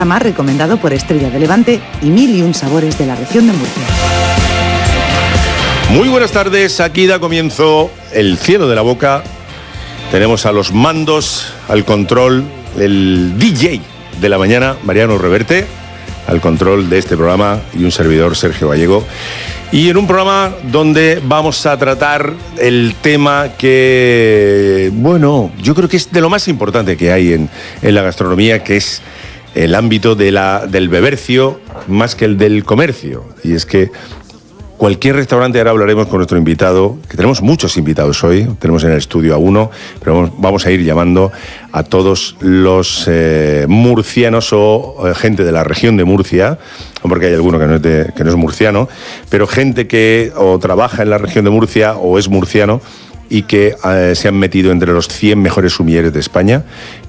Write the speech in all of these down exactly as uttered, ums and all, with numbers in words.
Más recomendado por Estrella de Levante y Mil y un Sabores de la región de Murcia. Muy buenas tardes, aquí da comienzo El Cielo de la Boca. Tenemos a los mandos, al control, el D J de la mañana, Mariano Reverte, al control de este programa, y un servidor, Sergio Gallego. Y en un programa donde vamos a tratar el tema que, bueno, yo creo que es de lo más importante que hay en, en la gastronomía, que es el ámbito de la, del bebercio más que el del comercio. Y es que cualquier restaurante, ahora hablaremos con nuestro invitado, que tenemos muchos invitados hoy, tenemos en el estudio a uno, pero vamos, vamos a ir llamando a todos los eh, murcianos o eh, gente de la región de Murcia, porque hay alguno que no, es de, que no es murciano, pero gente que o trabaja en la región de Murcia o es murciano y que eh, se han metido entre los cien mejores sumilleres de España.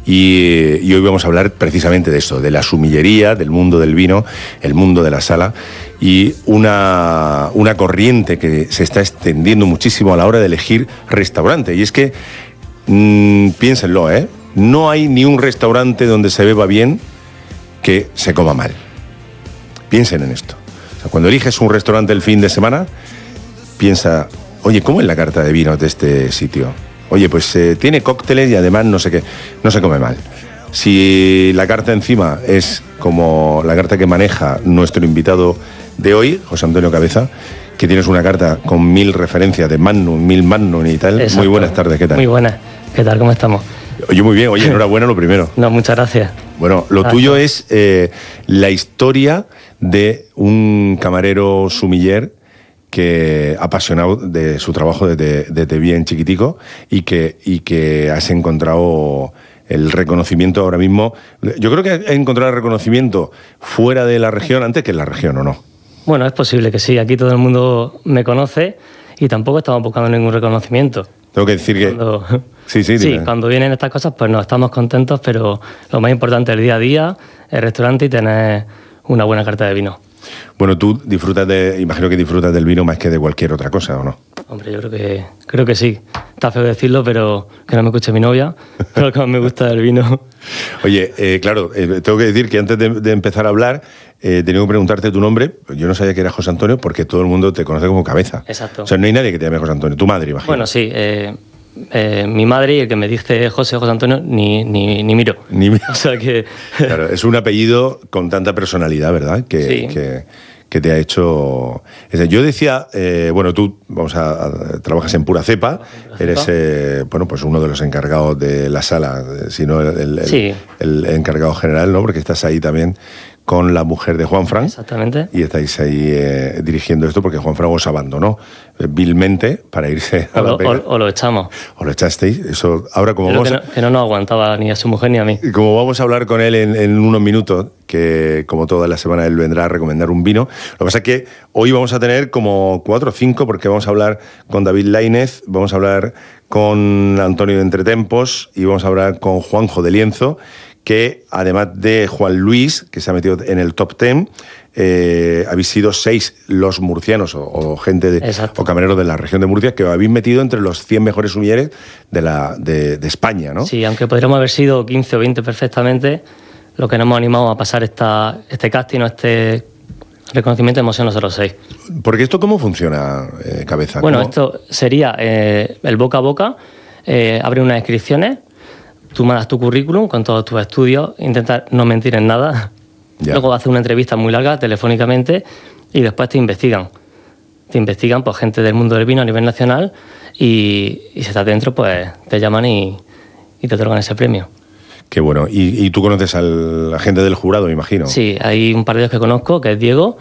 Y, y hoy vamos a hablar precisamente de esto, de la sumillería, del mundo del vino, el mundo de la sala, y una, una corriente que se está extendiendo muchísimo a la hora de elegir restaurante. Y es que, mmm, piénsenlo, ¿eh? No hay ni un restaurante donde se beba bien que se coma mal. Piensen en esto. O sea, cuando eliges un restaurante el fin de semana, piensa, oye, ¿cómo es la carta de vinos de este sitio? Oye, pues eh, tiene cócteles y además no sé qué, no se come mal. Si la carta encima es como la carta que maneja nuestro invitado de hoy, José Antonio Cabeza, que tienes una carta con mil referencias de Magnum, mil Magnum y tal. Exacto. Muy buenas tardes, ¿qué tal? Muy buenas, ¿qué tal? ¿Cómo estamos? Oye, muy bien, oye, enhorabuena lo primero. No, muchas gracias. Bueno, lo gracias. tuyo es eh, la historia de un camarero sumiller que apasionado de su trabajo desde, desde bien chiquitico y que, y que has encontrado el reconocimiento ahora mismo. Yo creo que has encontrado el reconocimiento fuera de la región antes que en la región, ¿o no? Bueno, es posible que sí. Aquí todo el mundo me conoce y tampoco estamos buscando ningún reconocimiento. Tengo que decir cuando, que... Sí, sí, sí, cuando vienen estas cosas, pues no, estamos contentos, pero lo más importante es el día a día, el restaurante y tener una buena carta de vino. Bueno, tú disfrutas de, imagino que disfrutas del vino más que de cualquier otra cosa, ¿o no? Hombre, yo creo que creo que sí. Está feo decirlo, pero que no me escuche mi novia, pero lo que más me gusta del vino. Oye, eh, claro, eh, tengo que decir que antes de, de empezar a hablar, eh, tenía que preguntarte tu nombre. Yo no sabía que eras José Antonio porque todo el mundo te conoce como Cabeza. Exacto. O sea, no hay nadie que te llame José Antonio. Tu madre, imagino. Bueno, sí. Eh, eh, mi madre y el que me dice José José Antonio ni, ni, ni miro. Ni miro. O sea que... Claro, es un apellido con tanta personalidad, ¿verdad? Que, sí. que, que te ha hecho... Yo decía, eh, bueno, tú vamos a, a, trabajas en Pura Cepa, Pura Cepa. Eres eh, bueno, pues uno de los encargados de la sala, si no el, el, sí. el, el encargado general, ¿no? Porque estás ahí también con la mujer de Juanfran. Exactamente. Y estáis ahí eh, dirigiendo esto porque Juanfran os abandonó eh, vilmente para irse a o la lo, pega. O, o lo echamos. O lo echasteis. Eso, ahora como vamos que, no, que no nos aguantaba ni a su mujer ni a mí. Y como vamos a hablar con él en, en unos minutos, que como toda la semana él vendrá a recomendar un vino, lo que pasa es que hoy vamos a tener como cuatro o cinco, porque vamos a hablar con David Lainez, vamos a hablar con Antonio de Entretempos y vamos a hablar con Juanjo de Lienzo, que además de Juan Luis, que se ha metido en el top ten, eh, habéis sido seis los murcianos o, o gente de, o camareros de la región de Murcia que os habéis metido entre los cien mejores sumilleres de, la, de, de España, ¿no? Sí, aunque podríamos haber sido quince o veinte perfectamente, lo que nos hemos animado a pasar esta, este casting o este reconocimiento hemos sido nosotros seis. Porque esto, ¿cómo funciona, eh, Cabeza? Bueno, ¿Cómo? Esto sería eh, el boca a boca, eh, abre unas inscripciones. Tú mandas tu currículum con todos tus estudios, intentar no mentir en nada. Ya. Luego haces una entrevista muy larga telefónicamente y después te investigan. Te investigan pues, gente del mundo del vino a nivel nacional y, y si estás dentro, pues te llaman y, y te otorgan ese premio. Qué bueno. ¿Y, y tú conoces a la gente del jurado, me imagino? Sí, hay un par de ellos que conozco, que es Diego.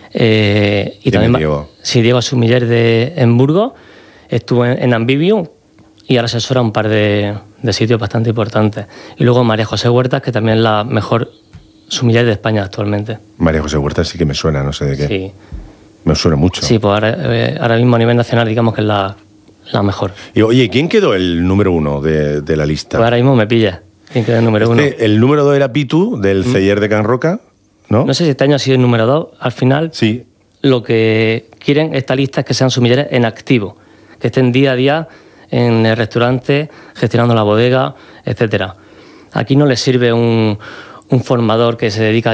Eh, y también Diego? Sí, Diego es sumiller de en Burgos. Estuvo en, en Ambivium y ahora asesora un par de, de sitios bastante importantes. Y luego María José Huertas, que también es la mejor sumiller de España actualmente. María José Huertas sí que me suena, no sé de qué. Sí. Me suena mucho. Sí, pues ahora, eh, ahora mismo a nivel nacional digamos que es la, la mejor. Y oye, ¿quién quedó el número uno de, de la lista? Pues ahora mismo me pilla. ¿Quién quedó el número este, uno? El número dos era Pitu, del ¿Mm? Celler de Can Roca, ¿no? No sé si este año ha sido el número dos. Al final, sí. Lo que quieren esta lista es que sean sumilleres en activo, que estén día a día en el restaurante, gestionando la bodega, etcétera. Aquí no les sirve un, un formador que se dedica